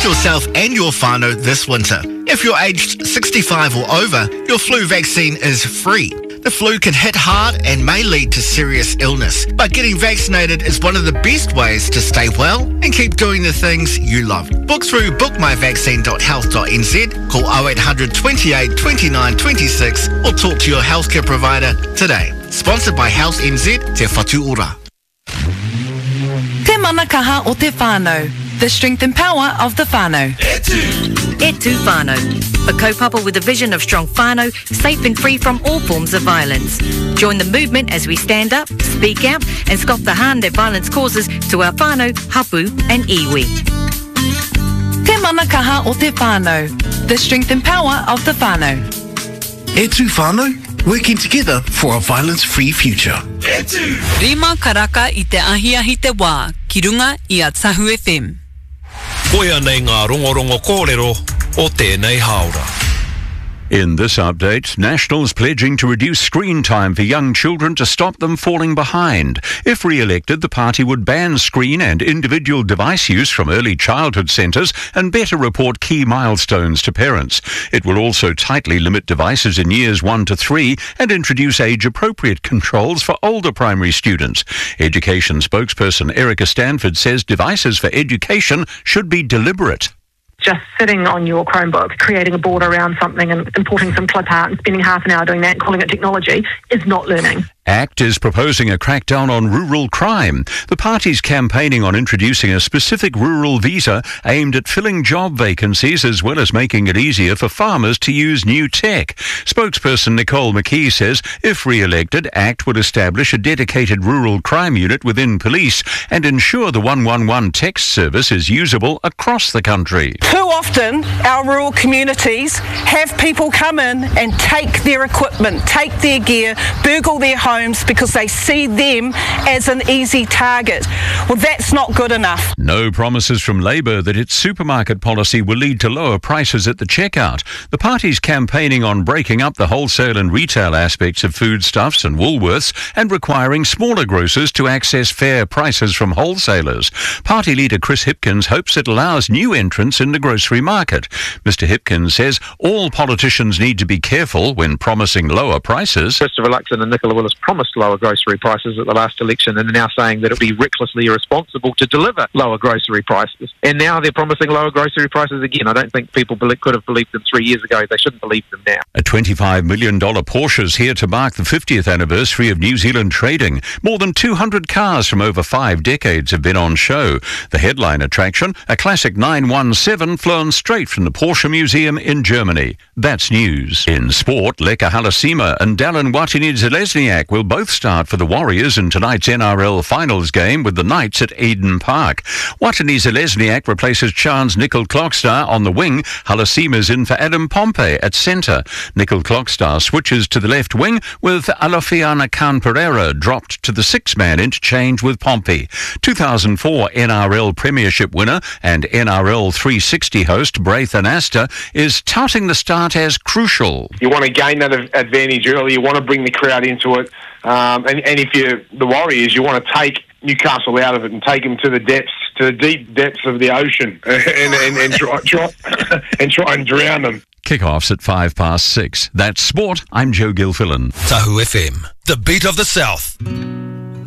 yourself and your whānau this winter. If you're aged 65 or over, your flu vaccine is free. The flu can hit hard and may lead to serious illness, but getting vaccinated is one of the best ways to stay well and keep doing the things you love. Book through bookmyvaccine.health.nz, call 0800 28 29 26 or talk to your healthcare provider today. Sponsored by Health NZ, Te Whatu Ora. Te manakaha o te whānau. The strength and power of the whānau. E Tu Whānau, a kaupapa with a vision of strong whānau, safe and free from all forms of violence. Join the movement as we stand up, speak out and stop the harm that violence causes to our whānau, hapu and iwi. Te manakaha o te whānau. The strength and power of the whānau. E Tu Whānau, working together for a violence-free future. Rima karaka I te ahiahi te wā, ki runga I a Tahu FM. Koia nei ngā rongorongo kōrero o tēnei haora. In this update, Nationals pledging to reduce screen time for young children to stop them falling behind. If re-elected, the party would ban screen and individual device use from early childhood centres and better report key milestones to parents. It will also tightly limit devices in years 1 to 3 and introduce age-appropriate controls for older primary students. Education spokesperson Erica Stanford says devices for education should be deliberate. Just sitting on your Chromebook, creating a board around something and importing some clip art and spending half an hour doing that and calling it technology is not learning. ACT is proposing a crackdown on rural crime. The party's campaigning on introducing a specific rural visa aimed at filling job vacancies as well as making it easier for farmers to use new tech. Spokesperson Nicole McKee says if re-elected, ACT would establish a dedicated rural crime unit within police and ensure the 111 text service is usable across the country. Too often our rural communities have people come in and take their equipment, take their gear, burgle their homes because they see them as an easy target. Well, that's not good enough. No promises from Labour that its supermarket policy will lead to lower prices at the checkout. The party's campaigning on breaking up the wholesale and retail aspects of foodstuffs and Woolworths and requiring smaller grocers to access fair prices from wholesalers. Party leader Chris Hipkins hopes it allows new entrants in the grocery market. Mr Hipkins says all politicians need to be careful when promising lower prices. Christopher Luxon and Nicola Willis promised lower grocery prices at the last election and are now saying that it would be recklessly irresponsible to deliver lower grocery prices. And now they're promising lower grocery prices again. I don't think people could have believed them 3 years ago. They shouldn't believe them now. A $25 million Porsche is here to mark the 50th anniversary of New Zealand trading. More than 200 cars from over 5 decades have been on show. The headline attraction, a classic 917 flown straight from the Porsche Museum in Germany. That's news. In sport, Leka Halasima and Dallin Watene-Zelezniak will both start for the Warriors in tonight's NRL finals game with the Knights at Eden Park. Watene-Zelezniak replaces Chance Nickel Clockstar on the wing. Halasima's in for Adam Pompey at centre. Nickel Clockstar switches to the left wing with Alofiana Khan Pereira dropped to the six-man interchange with Pompey. 2004 NRL Premiership winner and NRL 360 host Braith Anasta is touting the start as crucial. You want to gain that advantage early. You want to bring the crowd into it. And if you're the Warriors, you want to take Newcastle out of it and take them to the depths, to the deep depths of the ocean, and try and drown them. Kickoffs at 6:05. That's sport. I'm Joe Gilfillan. Tahu FM, the beat of the South.